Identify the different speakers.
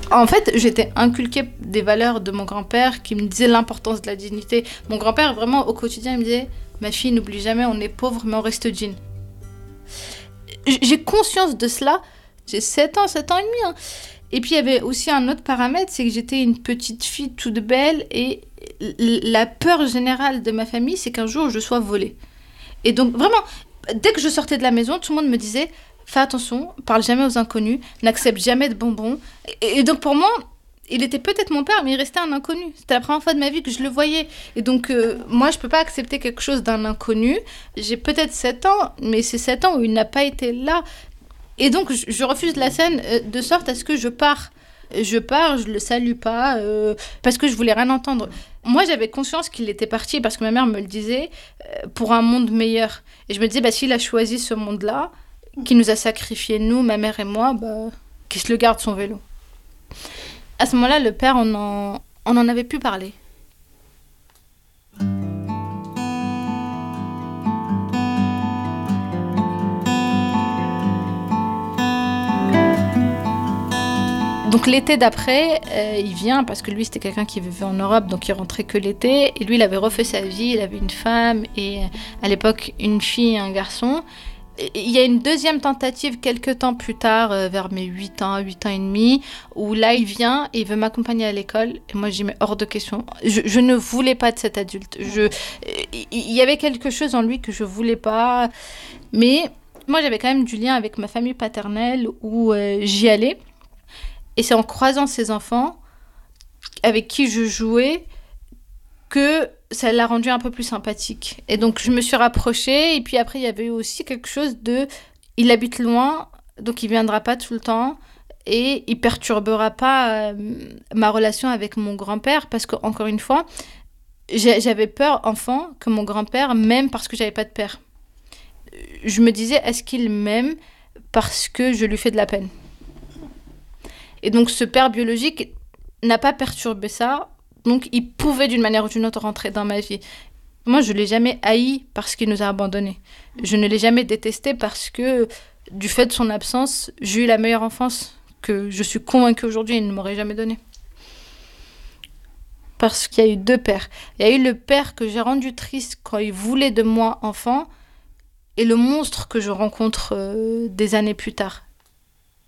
Speaker 1: En fait, j'étais inculquée des valeurs de mon grand-père qui me disait l'importance de la dignité. Mon grand-père, vraiment, au quotidien, il me disait « Ma fille, n'oublie jamais, on est pauvre, mais on reste digne. » J'ai conscience de cela. J'ai 7 ans et demi. Hein. Et puis, il y avait aussi un autre paramètre, c'est que j'étais une petite fille toute belle et la peur générale de ma famille, c'est qu'un jour, je sois volée. Et donc, vraiment, dès que je sortais de la maison, tout le monde me disait « Fais attention, parle jamais aux inconnus, n'accepte jamais de bonbons. » Et donc, pour moi, il était peut-être mon père, mais il restait un inconnu. C'était la première fois de ma vie que je le voyais. Et donc, moi, je peux pas accepter quelque chose d'un inconnu. J'ai peut-être 7 ans, mais c'est 7 ans où il n'a pas été là. Et donc, je refuse la scène de sorte à ce que je pars. Je pars, je le salue pas, parce que je voulais rien entendre. Moi, j'avais conscience qu'il était parti, parce que ma mère me le disait, pour un monde meilleur. Et je me disais, s'il a choisi ce monde-là, qui nous a sacrifiés, nous, ma mère et moi, qu'il se le garde son vélo. À ce moment-là, le père, on en avait plus parlé. Donc l'été d'après, il vient parce que lui, c'était quelqu'un qui vivait en Europe, donc il rentrait que l'été. Et lui, il avait refait sa vie, il avait une femme et à l'époque, une fille et un garçon. Il y a une deuxième tentative quelques temps plus tard, vers mes 8 ans et demi, où là, il vient et il veut m'accompagner à l'école. Et moi, je dis, mais hors de question. Je ne voulais pas de cet adulte. Il y avait quelque chose en lui que je voulais pas. Mais moi, j'avais quand même du lien avec ma famille paternelle où j'y allais. Et c'est en croisant ces enfants avec qui je jouais que ça l'a rendu un peu plus sympathique. Et donc, je me suis rapprochée. Et puis après, il y avait aussi quelque chose de... Il habite loin, donc il ne viendra pas tout le temps. Et il ne perturbera pas ma relation avec mon grand-père. Parce qu'encore une fois, j'avais peur, enfant, que mon grand-père m'aime parce que je n'avais pas de père. Je me disais, est-ce qu'il m'aime parce que je lui fais de la peine ? Et donc, ce père biologique n'a pas perturbé ça. Donc, il pouvait, d'une manière ou d'une autre, rentrer dans ma vie. Moi, je ne l'ai jamais haï parce qu'il nous a abandonnés. Je ne l'ai jamais détesté parce que, du fait de son absence, j'ai eu la meilleure enfance que je suis convaincue aujourd'hui il ne m'aurait jamais donnée. Parce qu'il y a eu 2 pères. Il y a eu le père que j'ai rendu triste quand il voulait de moi enfant et le monstre que je rencontre des années plus tard.